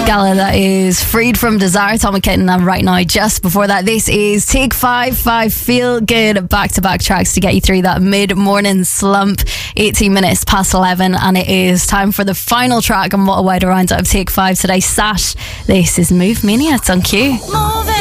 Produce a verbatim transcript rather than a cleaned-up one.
Gala, that is Freed from Desire, Tom McKinnon, and right now, just before that, this is Take Five, Five Feel Good, back-to-back tracks to get you through that mid-morning slump. eighteen minutes past eleven, and it is time for the final track on What a Wider Roundup of Take Five today. Sash, this is Move Mania, it's on cue.